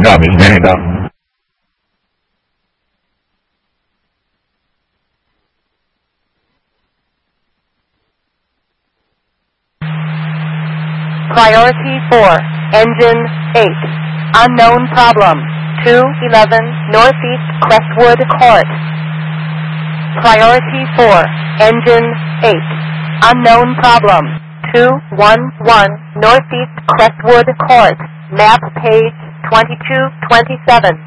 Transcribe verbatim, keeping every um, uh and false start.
up, he's banged up. Priority four, engine eight. Unknown problem. two eleven Northeast Crestwood Court. Priority four, engine eight. Unknown problem. two one one Northeast Crestwood Court. Map page twenty-two twenty-seven.